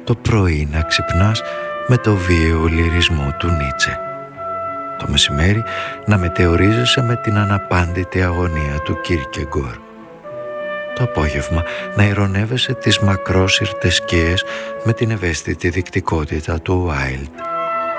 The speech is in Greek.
το πρωί να ξυπνάς με το βίαιο λυρισμό του Νίτσε. Το μεσημέρι να μετεωρίζεσαι με την αναπάντητη αγωνία του Κίρκεγκορ. Το απόγευμα να ειρωνεύεσαι τις μακρόσυρτες σκιές με την ευαίσθητη δεικτικότητα του Wilde.